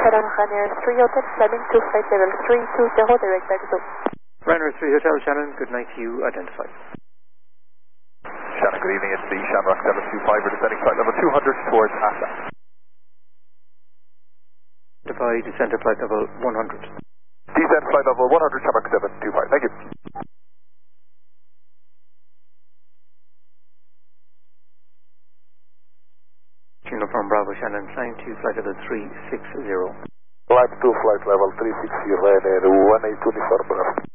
Hotel Ryanair 3 Hotel Shannon to flight level 320 direct back zone. Ryanair 3 Hotel Shannon, good night to you, identified. Shannon, good evening, it's the Shamrock 725, we're descending flight level 200 towards Asa. Identify descent to flight level 100. Descent flight level 100, Shamrock 725, thank you. From Bravo Shannon, flying to flight level 360. Climb to flight level 360, Ryanair 1824 Bravo.